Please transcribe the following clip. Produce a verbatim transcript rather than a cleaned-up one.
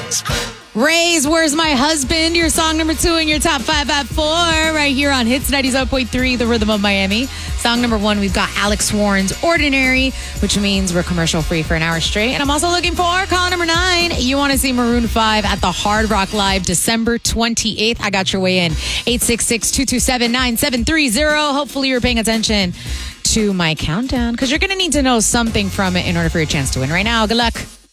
Raise, Where's My Husband? Your song number two in your top five at four, right here on Hits ninety-seven point three, The Rhythm of Miami. Song number one, we've got Alex Warren's Ordinary, which means we're commercial free for an hour straight. And I'm also looking for call number nine. You want to see Maroon five at the Hard Rock Live December twenty-eighth. I got your way in. eight six six, two two seven, nine seven three zero. Hopefully you're paying attention to my countdown because you're going to need to know something from it in order for your chance to win right now. Good luck.